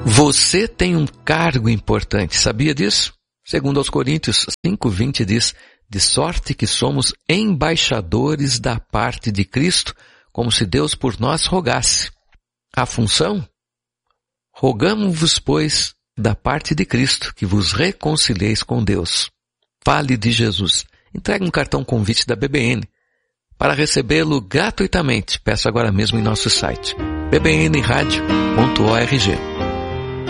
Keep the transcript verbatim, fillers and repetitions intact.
Você tem um cargo importante, sabia disso? Segundo aos Coríntios cinco, vinte diz, de sorte que somos embaixadores da parte de Cristo, como se Deus por nós rogasse. A função? Rogamo-vos, pois, da parte de Cristo, que vos reconcilieis com Deus. Fale de Jesus. Entregue um cartão convite da B B N. Para recebê-lo gratuitamente, peça agora mesmo em nosso site b b n radio ponto org.